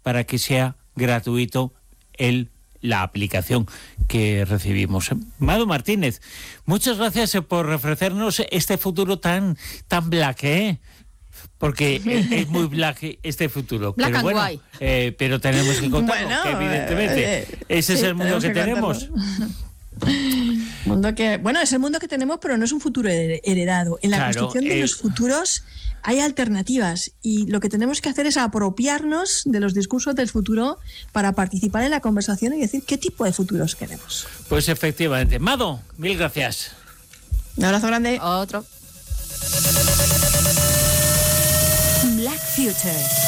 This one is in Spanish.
para que sea gratuito la aplicación que recibimos. Mado Martínez, muchas gracias por ofrecernos este futuro tan black, porque es muy black este futuro. Black pero bueno, and pero tenemos que contarlo, que evidentemente ese es el mundo que tenemos. Es el mundo que tenemos, pero no es un futuro heredado. En la construcción de los futuros hay alternativas y lo que tenemos que hacer es apropiarnos de los discursos del futuro para participar en la conversación y decir qué tipo de futuros queremos. Pues efectivamente. Mado, mil gracias. Un abrazo grande. Otro. Black Future.